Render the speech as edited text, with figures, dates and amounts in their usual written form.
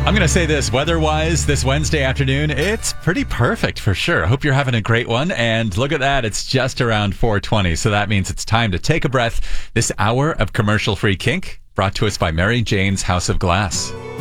I'm going to say this, weather-wise, this Wednesday afternoon, it's pretty perfect for sure. I hope you're having a great one. And look at that, it's just around 4:20. So that means it's time to take a breath. This hour of commercial-free kink brought to us by Mary Jane's House of Glass.